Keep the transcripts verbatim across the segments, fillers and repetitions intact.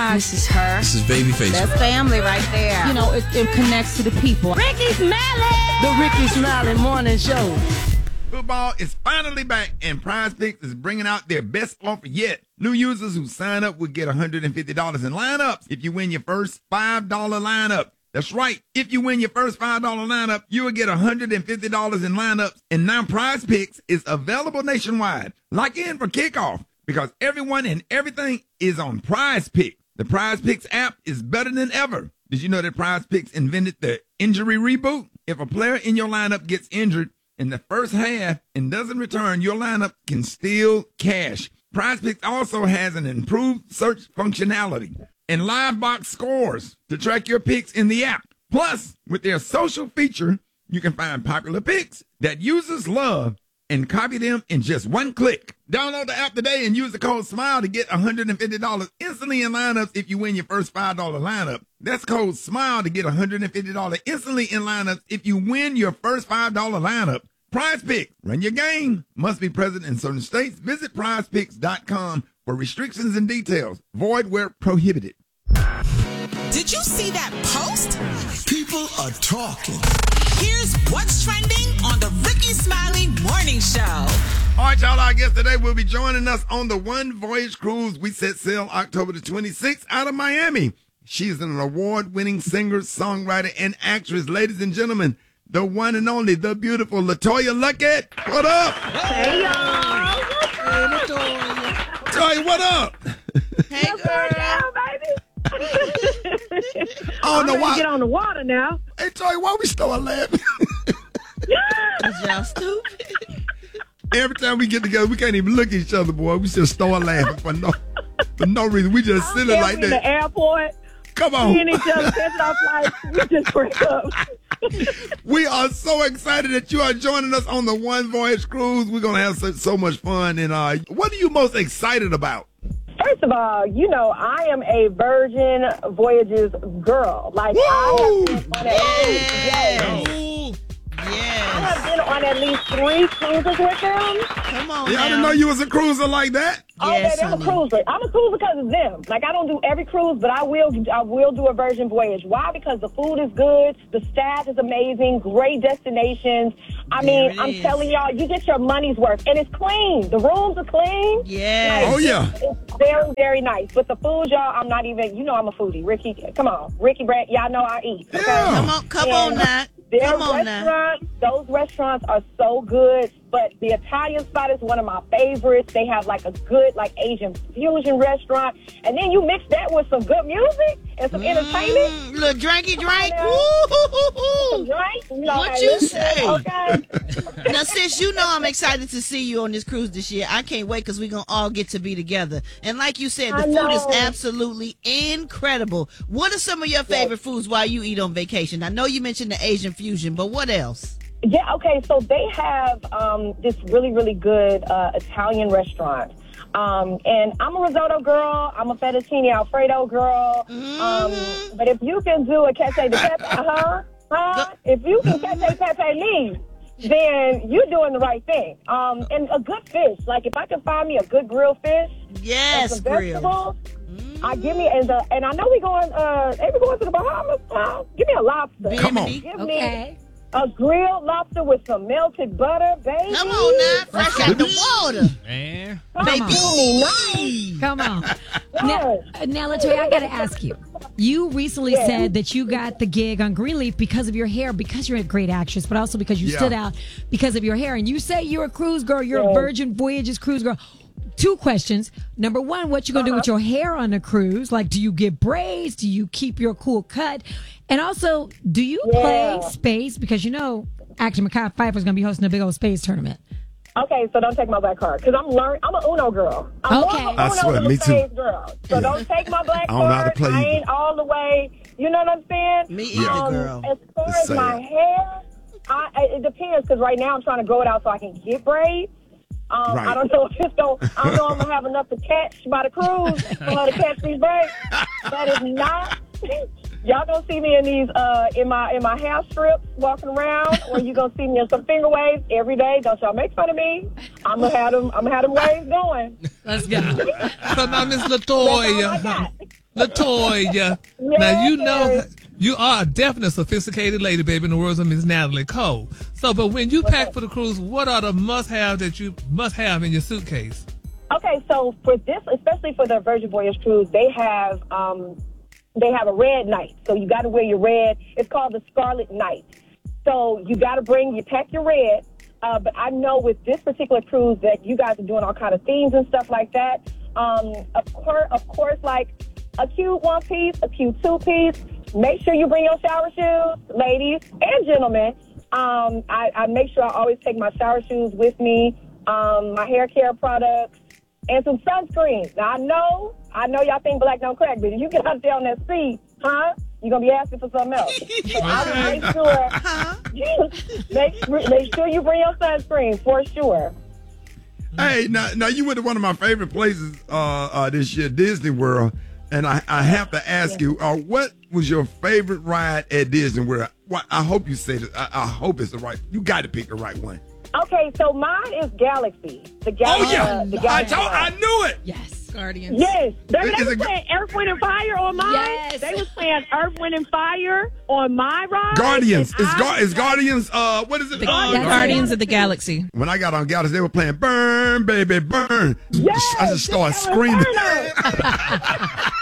gosh. This is her. This is Babyface. That's family right there. You know, it, it connects to the people. Ricky Smiley! The Ricky Smiley Morning Show. Football is finally back, and Prize Picks is bringing out their best offer yet. New users who sign up will get one hundred fifty dollars in lineups if you win your first five dollar lineup. That's right. If you win your first five dollar lineup, you will get one hundred fifty dollars in lineups. And now Prize Picks is available nationwide. Lock in for kickoff because everyone and everything is on Prize Picks. The Prize Picks app is better than ever. Did you know that Prize Picks invented the injury reboot? If a player in your lineup gets injured in the first half and doesn't return, your lineup can still cash. Prize Picks also has an improved search functionality and live box scores to track your picks in the app. Plus, with their social feature, you can find popular picks that users love and copy them in just one click. Download the app today and use the code SMILE to get one hundred fifty dollars instantly in lineups if you win your first five dollar lineup. That's code SMILE to get one hundred fifty dollars instantly in lineups if you win your first five dollar lineup. Prize Picks, run your game. Must be present in certain states. Visit prize picks dot com for restrictions and details. Void where prohibited. Did you see that post? People are talking. Here's what's trending on the Ricky Smiley Morning Show. All right, y'all, our guest today will be joining us on the One Voyage Cruise. We set sail October the twenty-sixth out of Miami. She's an award-winning singer, songwriter, and actress. Ladies and gentlemen, the one and only, the beautiful LaToya Luckett. What up? Hey, y'all. Hey, LaToya. LaToya, what up? Hey, girl. Down, baby. I don't know I'm ready why. to get on the water now. Hey, Toya, why we start laughing? Cause y'all stupid. Every time we get together, we can't even look at each other, boy. We just start laughing for no, for no reason. We just sit there like in the that. airport, Come on. seeing each other, catching our flights, we just break up. We are so excited that you are joining us on the One Voyage Cruise. We're going to have so, so much fun. And uh, what are you most excited about? First of all, you know, I am a Virgin Voyages girl. Like, Woo! I have been on at least, yes. Ooh, I yes. have been on at least three cruises with them. Come on Yeah, now. I didn't know you was a cruiser like that. Oh, Yes, baby, I'm a honey. cruiser. I'm a cruiser because of them. Like, I don't do every cruise, but I will I will do a Virgin Voyage. Why? Because the food is good, the staff is amazing, great destinations. I There mean, it I'm is. telling y'all, you get your money's worth. And it's clean. The rooms are clean. Yes. Oh, yeah. It's very, very nice. But the food, y'all, I'm not even, you know I'm a foodie. Ricky, come on. Ricky Brand, y'all know I eat. Okay? Yeah. Come on, come on And now. Their Come on now. restaurants, those restaurants are so good. But the Italian spot is one of my favorites. They have like a good like Asian fusion restaurant. And then you mix that with some good music and some entertainment. Mm, little drinky drink. Some Woo-hoo-hoo-hoo. drinks. You know, What hey, you listen, say? Okay. Now, sis, you know I'm excited to see you on this cruise this year. I can't wait because we're going to all get to be together. And like you said, the I food is know. absolutely incredible. What are some of your favorite foods while you eat on vacation? I know you mentioned the Asian fusion, but what else? Yeah, okay, so they have um, this really, really good uh, Italian restaurant. Um, and I'm a risotto girl. I'm a fettuccine Alfredo girl. Um, but if you can do a cacio de pepe, huh? Huh? If you can cacio pepe me, then you're doing the right thing. Um, and a good fish. Like, if I can find me a good grilled fish and Yes, some grill. vegetables, I give me, and, the, and I know we going, uh, hey, we going to the Bahamas. Uh, give me a lobster. Come on. Bimini. Give me a grilled lobster with some melted butter, baby. Come on now, fresh out the water. Man. Come Baby. on, me nice. Come on. Now, Yes. uh, now LaToya, I got to ask you. You recently Yeah. said that you got the gig on Greenleaf because of your hair, because you're a great actress, but also because you Yeah. stood out because of your hair. And you say you're a cruise girl, you're a Yeah. Virgin Voyages cruise girl. Two questions. Number one, what you gonna do with your hair on a cruise? Like, do you get braids? Do you keep your cool cut? And also, do you Yeah. play space? Because you know, actor Mekhi Phifer's gonna be hosting a big old space tournament. Okay, so don't take my black card because I'm learn. I'm an Uno girl. I'm Okay. more of a I Uno swear, than a me too. space girl. So Yeah. don't take my black I don't know how to card. play I either. ain't all the way. You know what I'm saying? Me either, Um, girl. As far It's as sad. my hair, I, I- it depends because right now I'm trying to grow it out so I can get braids. Um, Right. I don't know if it's going I don't know if I'm gonna have enough to catch by the cruise for her to catch these braids. But if not, y'all gonna see me in these uh in my in my hair strips walking around, or you gonna see me in some finger waves every day. Don't y'all make fun of me. I'm gonna have them. I'm gonna have them waves going. Let's go. So now, Miss That's all I LaToya, got. Latoya, now you know you are a definite sophisticated lady, baby, in the words of Miss Natalie Cole. So, but when you pack for the cruise, what are the must-have that you must have in your suitcase? Okay, so for this, especially for the Virgin Voyage cruise, they have um, they have a red night. So you got to wear your red. It's called the Scarlet Night. So you got to bring, you pack your red. Uh, but I know with this particular cruise that you guys are doing all kind of themes and stuff like that. Um, of course, of course, like a cute one piece, a cute two piece. Make sure you bring your shower shoes, ladies and gentlemen. Um, I, I make sure I always take my shower shoes with me, um, my hair care products, and some sunscreen. Now I know, I know y'all think black don't crack, but if you get out there on that sea, huh? You're going to be asking for something else. I would make sure, make, make sure you bring your sunscreen for sure. Hey, now, now you went to one of my favorite places uh, uh, this year, Disney World, and I, I have to ask yeah. you, uh, what was your favorite ride at Disney World? Well, I hope you say this. I, I hope it's the right. You got to pick the right one. Okay, so mine is Galaxy. The Gal- oh yeah, uh, the I, told, I knew it. Yes. Guardians. Yes. They, Is they were it- playing Earth, Wind, and Fire on mine. Yes. They was playing Earth, Wind, and Fire on my ride. Guardians. and Is, I- Gar- is Guardians, uh, what is it? The Uh, That's Guardians it. of the Galaxy. When I got on Galaxy, they were playing Burn, Baby, Burn. Yes, I just started that was screaming. Burner.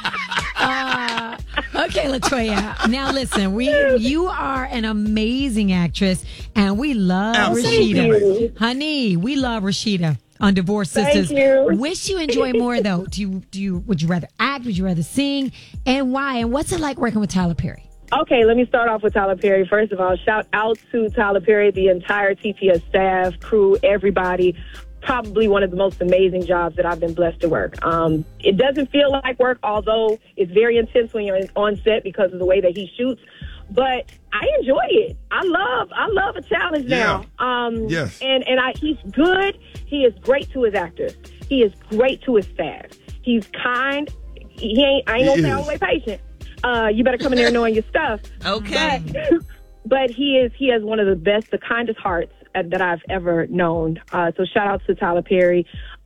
Uh, okay, Latoya. Now listen, we you are an amazing actress, and we love Absolutely. Rashida, honey. We love Rashida on Divorce Thank Sisters. you. Which you enjoy more though? Do you do you would you rather act? Would you rather sing? And why? And what's it like working with Tyler Perry? Okay, let me start off with Tyler Perry. First of all, shout out to Tyler Perry, the entire T T S staff, crew, everybody. Probably one of the most amazing jobs that I've been blessed to work. Um, it doesn't feel like work, although it's very intense when you're on set because of the way that he shoots. But I enjoy it. I love, I love a challenge now. Yeah. Um, Yes. And and I, he's good. He is great to his actors. He is great to his staff. He's kind. He ain't. I ain't He gonna say is. all the way patient. Uh, you better come in there knowing your stuff. Okay. But, but he is. He has one of the best, the kindest hearts uh, that I've ever known. Uh, so shout out to Tyler Perry.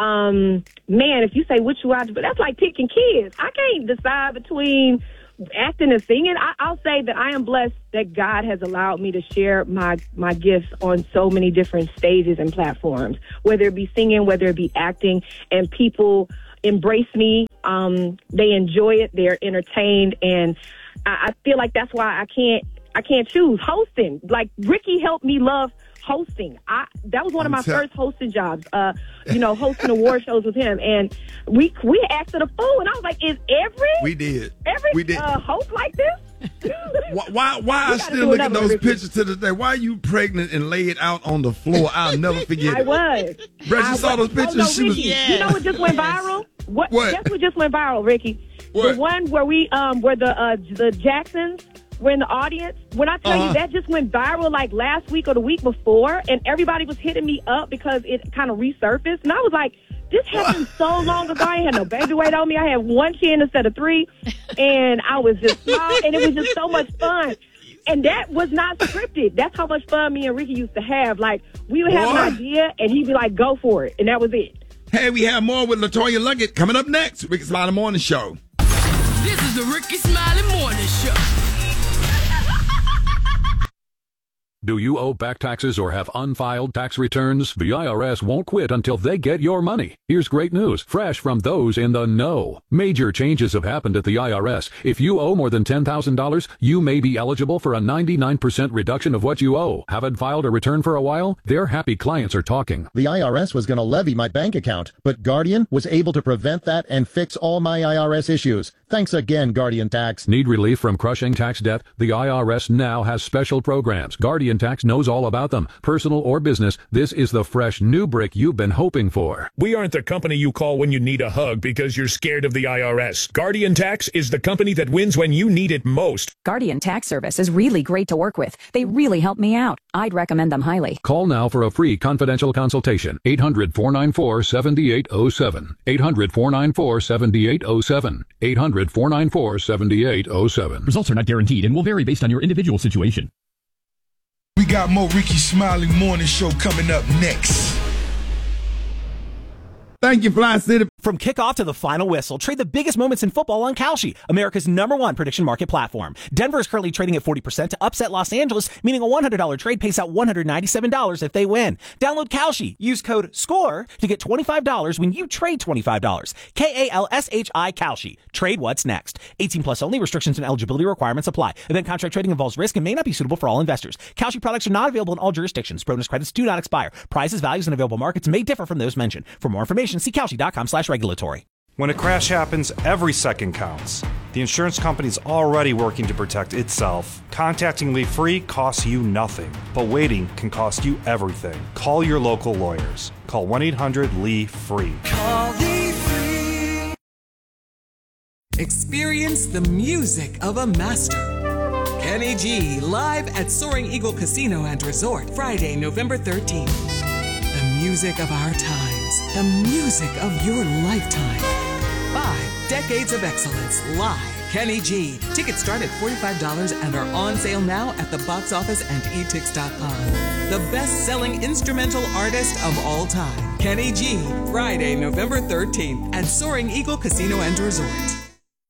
Um, man, if you say which one, but that's like picking kids. I can't decide between acting and singing. I, I'll say that I am blessed that God has allowed me to share my, my gifts on so many different stages and platforms, whether it be singing, whether it be acting, and people embrace me. Um, they enjoy it. They're entertained. And I, I feel like that's why I can't, I can't choose hosting. Like Ricky helped me love hosting. I, that was one of my I'm tell- first hosting jobs, uh, you know, hosting award shows with him. And we, we acted a fool. And I was like, is every, We did. every, We did. uh, host like this? Why, why, why I We gotta still do look at another those Ricky. pictures to this day? Why are you pregnant and laid out on the floor? I'll never forget I it. was. Brett, you I saw was. those pictures? Oh, no, She was- Ricky, Yes. you know what just went viral? What? What? Guess what just went viral, Ricky? What? The one where we, um, where the uh, the Jacksons were in the audience. When I tell Uh-huh. you that just went viral like last week or the week before, and everybody was hitting me up because it kind of resurfaced, and I was like, this happened so long ago. I ain't had no baby weight on me. I had one chin instead of three, and I was just small, and it was just so much fun. And that was not scripted. That's how much fun me and Ricky used to have. Like, we would have Boy. an idea, and he'd be like, go for it. And that was it. Hey, we have more with LaToya Luckett coming up next. Ricky Smiley Morning Show. This is the Ricky Smiley Morning Show. Do you owe back taxes or have unfiled tax returns? The I R S won't quit until they get your money. Here's great news, fresh from those in the know. Major changes have happened at the I R S. If you owe more than ten thousand dollars, you may be eligible for a ninety-nine percent reduction of what you owe. Haven't filed a return for a while? Their happy clients are talking. The I R S was going to levy my bank account, but Guardian was able to prevent that and fix all my I R S issues. Thanks again, Guardian Tax. Need relief from crushing tax debt? The I R S now has special programs. Guardian Tax knows all about them. Personal or business, this is the fresh new brick you've been hoping for. We aren't the company you call when you need a hug because you're scared of the I R S. Guardian Tax is the company that wins when you need it most. Guardian Tax Service is really great to work with. They really help me out. I'd recommend them highly. Call now for a free confidential consultation. eight hundred, four nine four, seven eight zero seven. eight hundred, four nine four, seven eight zero seven. eight hundred, four nine four, seven eight zero seven. Results are not guaranteed and will vary based on your individual situation. We got more Ricky Smiley Morning Show coming up next. Thank you, Fly City. From kickoff to the final whistle, trade the biggest moments in football on Kalshi, America's number one prediction market platform. Denver is currently trading at forty percent to upset Los Angeles, meaning a one hundred dollars trade pays out one hundred ninety-seven dollars if they win. Download Kalshi. Use code SCORE to get twenty-five dollars when you trade twenty-five dollars. K A L S H I Kalshi. Trade what's next. eighteen plus only. Restrictions and eligibility requirements apply. Event contract trading involves risk and may not be suitable for all investors. Kalshi products are not available in all jurisdictions. Bonus credits do not expire. Prices, values, and available markets may differ from those mentioned. For more information, see Kalshi.com slash regulatory. When a crash happens, every second counts. The insurance company's already working to protect itself. Contacting Lee Free costs you nothing, but waiting can cost you everything. Call your local lawyers. Call one eight hundred L E E F R E E. Call Lee Free. Experience the music of a master. Kenny G, live at Soaring Eagle Casino and Resort, Friday, November thirteenth. The music of our times, the music of your lifetime. Five decades of excellence, live. Kenny G. Tickets start at forty-five dollars and are on sale now at the box office and e tix dot com. The best-selling instrumental artist of all time, Kenny G. Friday, November thirteenth at Soaring Eagle Casino and Resort.